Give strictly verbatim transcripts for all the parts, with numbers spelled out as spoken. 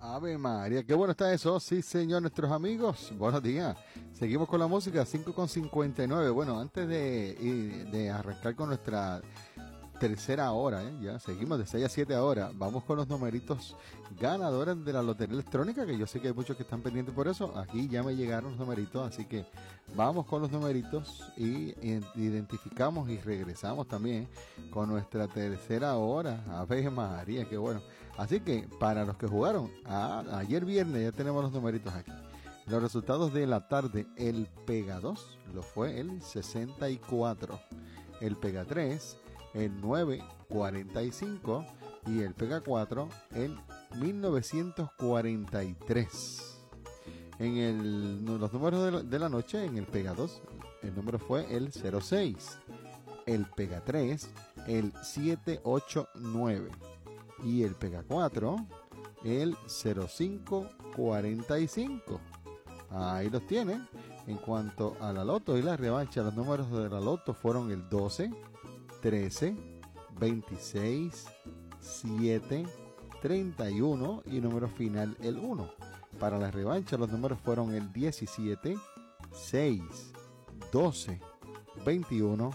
Ave María, qué bueno está eso. Sí, señor, nuestros amigos. Buenos días. Seguimos con la música, cinco con cincuenta y nueve. Bueno, antes de, de arrancar con nuestra tercera hora, ¿eh? Ya seguimos de seis a siete ahora. Vamos con los numeritos ganadores de la lotería electrónica, que yo sé que hay muchos que están pendientes por eso. Aquí ya me llegaron los numeritos, así que vamos con los numeritos y identificamos y regresamos también con nuestra tercera hora. Ave María, qué bueno. Así que para los que jugaron a, ayer viernes, ya tenemos los numeritos aquí. Los resultados de la tarde: el Pega dos lo fue el sesenta y cuatro, el Pega tres el nueve cuarenta y cinco y el Pega cuatro el mil novecientos cuarenta y tres. En el, los números de la, de la noche, en el Pega dos, el número fue el cero seis, el Pega tres el siete ocho nueve y el Pega cuatro el cero cinco cuarenta y cinco. Ahí los tienen. En cuanto a la loto y la revancha, los números de la loto fueron el doce, trece, veintiséis, siete, treinta y uno y número final el uno. Para la revancha los números fueron el diecisiete, seis, doce, veintiuno,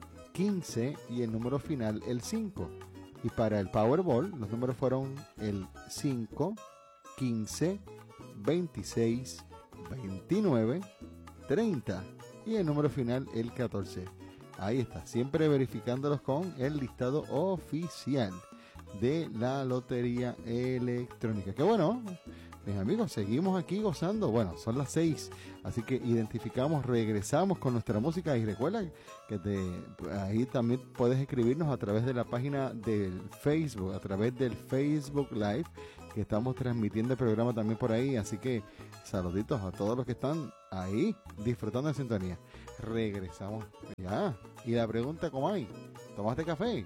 quince y el número final el cinco. Y para el Powerball los números fueron el cinco, quince, veintiséis, veintinueve, treinta y el número final el catorce. Ahí está, siempre verificándolos con el listado oficial de la lotería electrónica. Que bueno, mis amigos, seguimos aquí gozando. Bueno, son las seis, así que identificamos, regresamos con nuestra música. Y recuerda que te, ahí también puedes escribirnos a través de la página del Facebook, a través del Facebook Live, que estamos transmitiendo el programa también por ahí. Así que saluditos a todos los que están ahí disfrutando de sintonía. Regresamos ya. Y la pregunta, ¿cómo hay? ¿Tomaste café?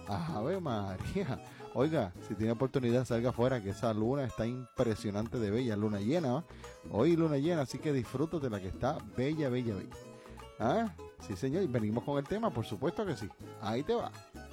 Ave María. Oiga, si tiene oportunidad, salga afuera, que esa luna está impresionante de bella. Luna llena, ¿va? Hoy luna llena, así que disfrútate de la que está bella, bella, bella. ¿Ah? Sí, señor. Y venimos con el tema, por supuesto que sí. Ahí te va.